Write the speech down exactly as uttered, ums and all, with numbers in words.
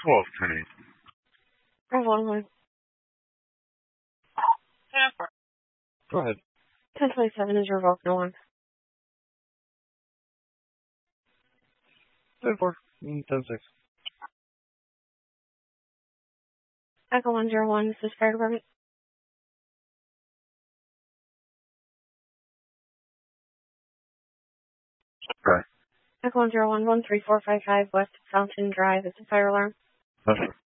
twelve, Kenny. Bravo one one. Go ahead. ten twenty-seven is revoked, no one. ten four. ten six. Echo one zero one, this is fire department. Right. Echo one zero one, one three four five five West Fountain Drive, it's a fire alarm. That's right.